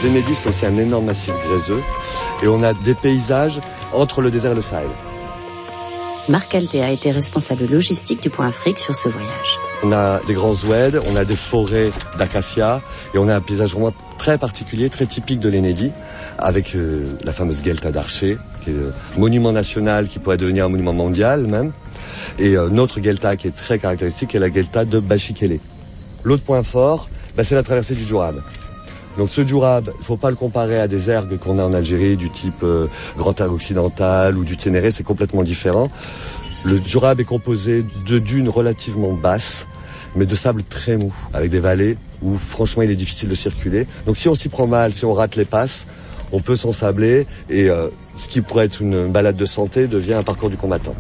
L'Ennédy, c'est aussi un énorme massif gréseux. Et on a des paysages entre le désert et le Sahel. Marc Althé a été responsable logistique du Point Afrique sur ce voyage. On a des grands oueds, on a des forêts d'acacias et on a un paysage vraiment très particulier, très typique de l'Ennédy, avec la fameuse Guelta d'Archer, qui est un monument national qui pourrait devenir un monument mondial même. Et notre Guelta qui est très caractéristique est la Guelta de Bachikele. L'autre point fort, c'est la traversée du Djourab. Donc ce Djourab, il ne faut pas le comparer à des ergs qu'on a en Algérie du type Grand Terre Occidental ou du Ténéré, c'est complètement différent. Le Djourab est composé de dunes relativement basses, mais de sable très mou, avec des vallées où franchement il est difficile de circuler. Donc si on s'y prend mal, si on rate les passes, on peut s'ensabler et ce qui pourrait être une balade de santé devient un parcours du combattant.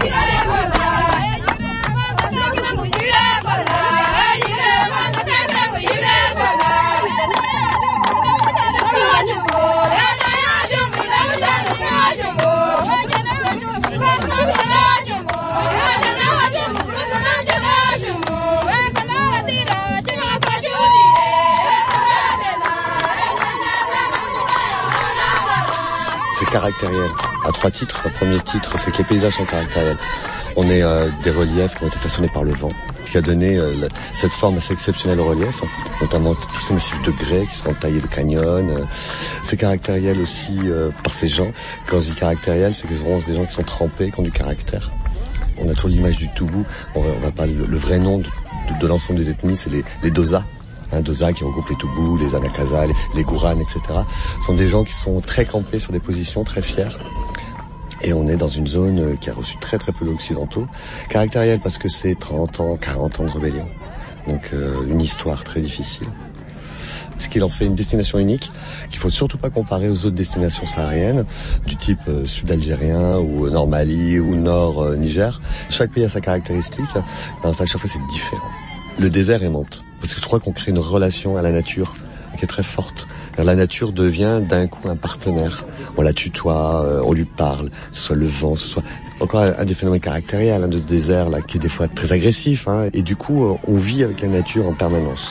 C'est caractériel, à 3 titres. Le premier titre, c'est que les paysages sont caractériels. On est des reliefs qui ont été façonnés par le vent, qui a donné cette forme assez exceptionnelle au relief, notamment tous ces massifs de grès qui sont taillés de canyons. C'est caractériel aussi par ces gens. Quand je dis caractériel, c'est que c'est vraiment des gens qui sont trempés, qui ont du caractère. On a toujours l'image du Toubou. On va pas le vrai nom de l'ensemble des ethnies, c'est les Dosa. Dosa qui regroupe les Toubous, les Anakaza, les Gouranes, etc. Ce sont des gens qui sont très campés sur des positions très fiers. Et on est dans une zone qui a reçu très très peu d'occidentaux. Caractériel parce que c'est 30 ans, 40 ans de rébellion. Donc une histoire très difficile. Ce qui en fait une destination unique, qu'il faut surtout pas comparer aux autres destinations sahariennes, du type sud algérien ou nord Mali ou nord Niger. Chaque pays a sa caractéristique. À chaque fois c'est différent. Le désert aimante, parce que je crois qu'on crée une relation à la nature qui est très forte. La nature devient d'un coup un partenaire. On la tutoie, on lui parle, ce soit le vent, ce soit encore un des phénomènes caractériels de ce désert là, qui est des fois très agressif. Et du coup, on vit avec la nature en permanence.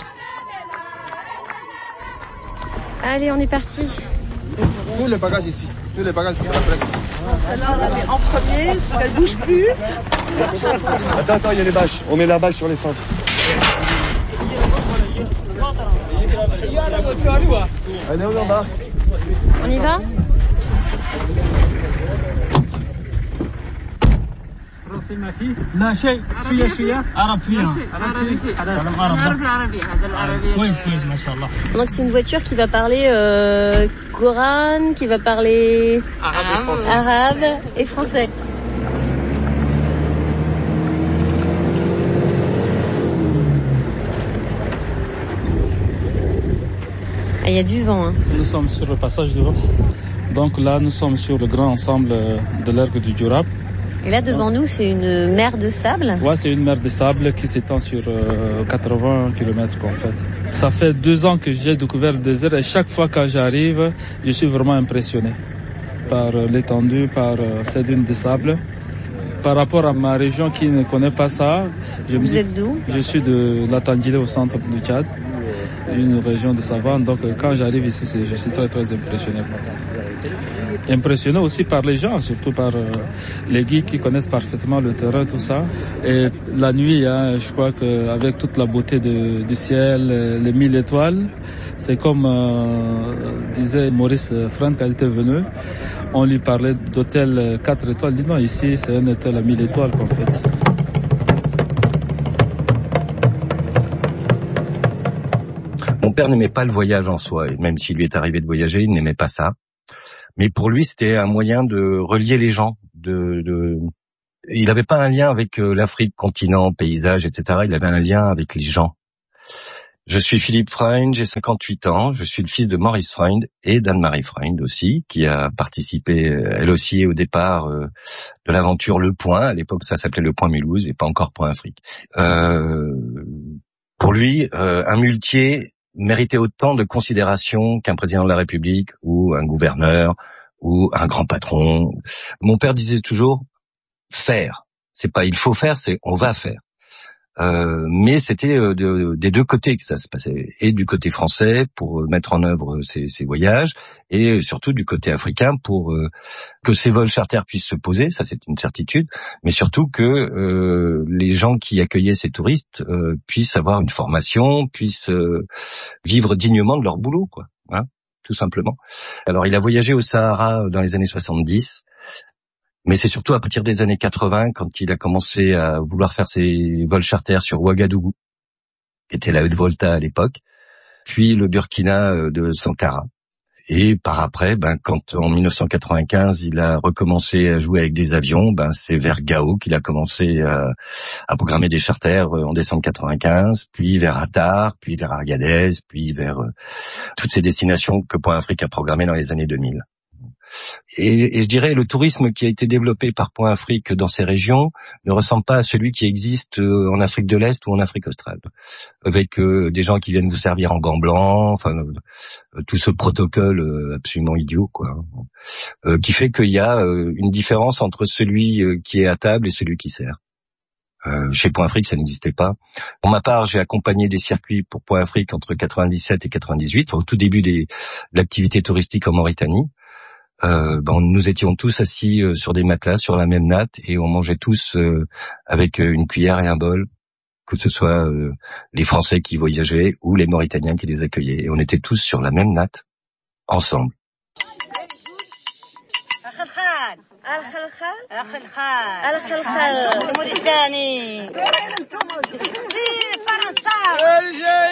Allez, on est parti. Tous les bagages ici, tous les bagages pour la presse. Celle-là, on la met en premier, qu'elle bouge plus. Attends, il y a les bâches. On met la bâche sur l'essence. Allez, on embarque. On y va ? لا شيء شوية عرب فيها كويس ما شاء الله. Donc c'est une voiture qui va parler Coran, qui va parler arabe et français. Il y a du vent. Nous sommes sur le passage du vent. Donc là, nous sommes sur le grand ensemble de l'ergue du Djourab. Et là, devant nous, c'est une mer de sable. Ouais, c'est une mer de sable qui s'étend sur 80 km en fait. Ça fait 2 ans que j'ai découvert le désert et chaque fois que j'arrive, je suis vraiment impressionné par l'étendue, par ces dunes de sable. Par rapport à ma région qui ne connaît pas ça, Vous êtes d'où ? Je suis de la Tandjilé au centre du Tchad, une région de savane. Donc quand j'arrive ici, je suis très très impressionné. Impressionné aussi par les gens, surtout par les guides qui connaissent parfaitement le terrain, tout ça. Et la nuit, je crois qu'avec toute la beauté du ciel, les 1000 étoiles, c'est comme disait Maurice Franck quand il était venu, on lui parlait d'hôtel 4 étoiles. Il dit non, ici c'est un hôtel à 1000 étoiles en fait. Mon père n'aimait pas le voyage en soi, et même s'il lui est arrivé de voyager, il n'aimait pas ça. Mais pour lui, c'était un moyen de relier les gens. Il n'avait pas un lien avec l'Afrique, continent, paysage, etc. Il avait un lien avec les gens. Je suis Philippe Freund, j'ai 58 ans. Je suis le fils de Maurice Freund et d'Anne-Marie Freund aussi, qui a participé, elle aussi, au départ de l'aventure Le Point. À l'époque, ça s'appelait Le Point Mulhouse et pas encore Point Afrique. Pour lui, un muletier méritait autant de considération qu'un président de la République ou un gouverneur ou un grand patron. Mon père disait toujours faire. C'est pas il faut faire, c'est on va faire. Mais c'était des deux côtés que ça se passait, et du côté français pour mettre en œuvre ces voyages, et surtout du côté africain pour que ces vols charters puissent se poser, ça c'est une certitude, mais surtout que les gens qui accueillaient ces touristes puissent avoir une formation, puissent vivre dignement de leur boulot, quoi, hein, tout simplement. Alors il a voyagé au Sahara dans les années 70. Mais c'est surtout à partir des années 80, quand il a commencé à vouloir faire ses vols charters sur Ouagadougou, qui était la Haute-Volta à l'époque, puis le Burkina de Sankara. Et par après, quand en 1995, il a recommencé à jouer avec des avions, c'est vers Gao qu'il a commencé à programmer des charters en décembre 95, puis vers Attar, puis vers Agadez, puis vers toutes ces destinations que Point Afrique a programmées dans les années 2000. Et je dirais le tourisme qui a été développé par Point Afrique dans ces régions ne ressemble pas à celui qui existe en Afrique de l'Est ou en Afrique australe, avec des gens qui viennent vous servir en gants blancs, enfin tout ce protocole absolument idiot, quoi, qui fait qu'il y a une différence entre celui qui est à table et celui qui sert. Chez Point Afrique, ça n'existait pas. Pour ma part, j'ai accompagné des circuits pour Point Afrique entre 97 et 98, au tout début de l'activité touristique en Mauritanie. Nous étions tous assis sur des matelas, sur la même natte, et on mangeait tous avec une cuillère et un bol, que ce soit les Français qui voyageaient ou les Mauritaniens qui les accueillaient. Et on était tous sur la même natte, ensemble.